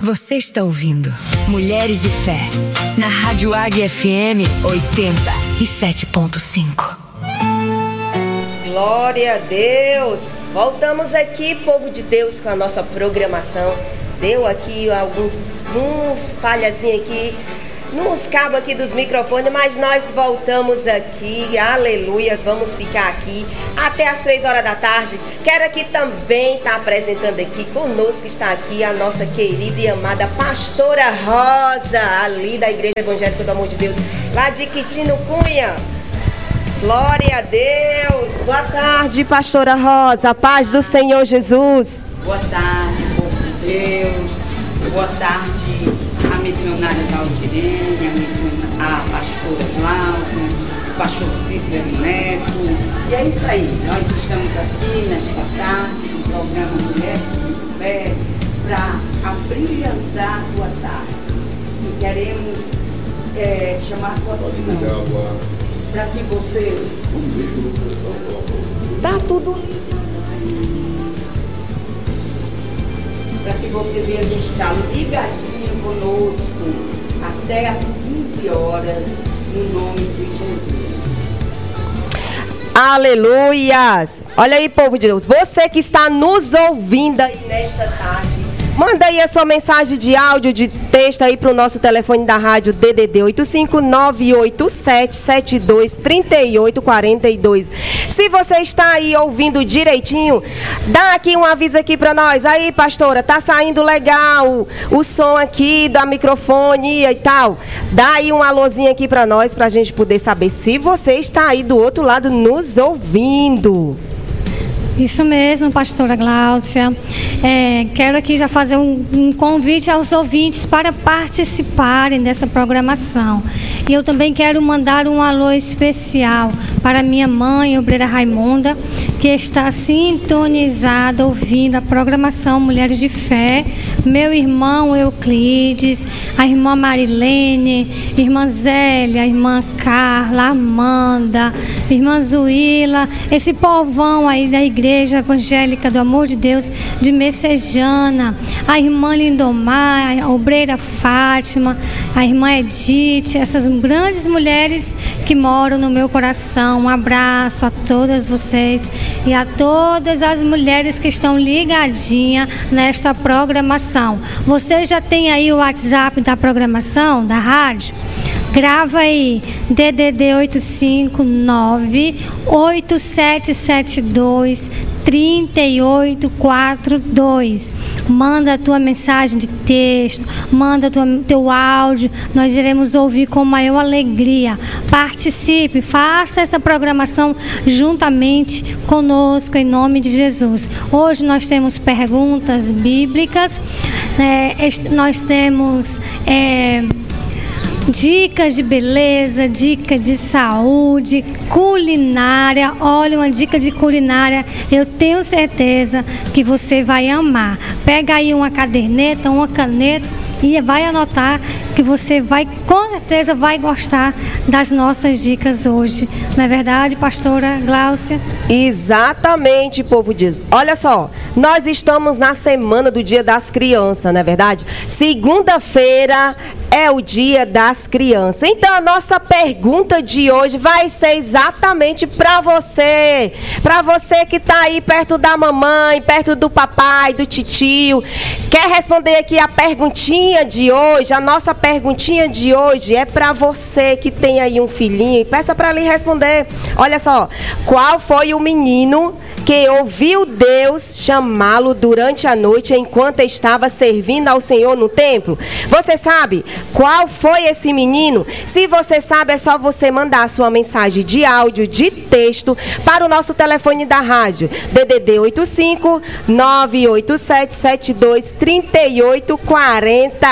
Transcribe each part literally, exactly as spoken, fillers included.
Você está ouvindo Mulheres de Fé, na Rádio Águia F M oitenta e sete ponto cinco. Glória a Deus! Voltamos aqui, povo de Deus, com a nossa programação. Deu aqui algum um falhazinho aqui nos cabos aqui dos microfones, mas nós voltamos aqui, aleluia, vamos ficar aqui até as três horas da tarde. Quero aqui também estar apresentando aqui conosco, está aqui a nossa querida e amada pastora Rosa, ali da Igreja Evangélica do Amor de Deus, lá de Quitino Cunha. Glória a Deus! Boa tarde, pastora Rosa, a paz do Senhor Jesus. Boa tarde, povo de Deus. Boa tarde, a missionária Valdirene, a, a pastora Cláudia, o pastor Cícero Neto. E é isso aí, nós estamos aqui nesta tarde, no programa Mulheres de Fé, para abrilhantar a tua tarde. E queremos é, chamar a tua atenção para que você... Tá tudo... Para que você venha estar ligadinho conosco até às quinze horas, no nome de Jesus. Aleluias! Olha aí, povo de Deus, você que está nos ouvindo aí nesta tarde, manda aí a sua mensagem de áudio, de texto aí para o nosso telefone da rádio D D D oito cinco nove oito sete sete dois três oito quatro dois. Se você está aí ouvindo direitinho, dá aqui um aviso aqui para nós. Aí, pastora, tá saindo legal o, o som aqui da microfonia e tal. Dá aí um alôzinho aqui para nós, para a gente poder saber se você está aí do outro lado nos ouvindo. Isso mesmo, pastora Gláucia. É, quero aqui já fazer um, um convite aos ouvintes para participarem dessa programação. E eu também quero mandar um alô especial para minha mãe, obreira Raimunda, que está sintonizada ouvindo a programação Mulheres de Fé, meu irmão Euclides, a irmã Marilene, irmã Zélia, a irmã Carla, Amanda, irmã Zuíla, esse povão aí da Igreja Evangélica do Amor de Deus de Messejana, a irmã Lindomar, a obreira Fátima, a irmã Edith, essas grandes mulheres que moram no meu coração. Um abraço a todas vocês e a todas as mulheres que estão ligadinhas nesta programação. Você já tem aí o WhatsApp da programação, da rádio? Grava aí, D D D oito cinco nove oito sete sete dois três oito quatro dois. Manda a tua mensagem de texto, manda tua, teu áudio, nós iremos ouvir com maior alegria. Participe, faça essa programação juntamente conosco, em nome de Jesus. Hoje nós temos perguntas bíblicas, é, nós temos... É, dicas de beleza, dica de saúde, culinária. Olha, uma dica de culinária, eu tenho certeza que você vai amar. Pega aí uma caderneta, uma caneta e vai anotar, que você vai, com certeza, vai gostar das nossas dicas hoje. Não é verdade, pastora Gláucia? Exatamente, povo diz. Olha só, nós estamos na semana do Dia das Crianças, não é verdade? Segunda-feira é o Dia das Crianças. Então, a nossa pergunta de hoje vai ser exatamente para você. Para você que está aí perto da mamãe, perto do papai, do titio. Quer responder aqui a perguntinha de hoje? A nossa perguntinha de hoje é para você que tem aí um filhinho. E peça para ele responder. Olha só, qual foi o menino que ouviu Deus chamá-lo durante a noite enquanto estava servindo ao Senhor no templo? Você sabe qual foi esse menino? Se você sabe, é só você mandar a sua mensagem de áudio, de texto, para o nosso telefone da rádio, D D D oito cinco nove oito sete sete dois três oito quatro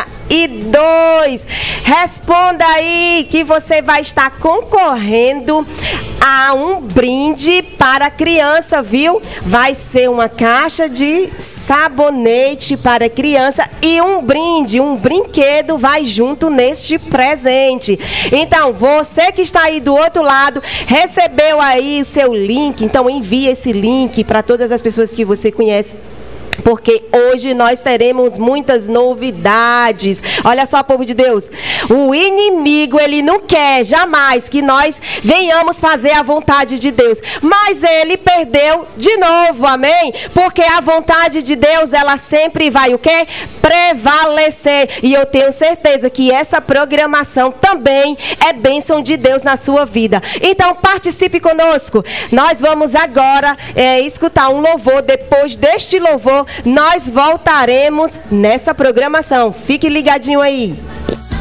dois. Responda aí que você vai estar concorrendo a um brinde para criança, viu? Vai ser uma caixa de sabonete para criança e um brinde, um brinquedo vai junto neste presente. Então, você que está aí do outro lado, recebeu aí o seu link, então envie esse link para todas as pessoas que você conhece porque hoje nós teremos muitas novidades. Olha só, povo de Deus, o inimigo, ele não quer jamais que nós venhamos fazer a vontade de Deus, mas ele perdeu de novo, amém? Porque a vontade de Deus, ela sempre vai o quê? Prevalecer. E eu tenho certeza que essa programação também é bênção de Deus na sua vida. Então participe conosco. Nós vamos agora é, escutar um louvor. Depois deste louvor, nós voltaremos nessa programação. Fique ligadinho aí.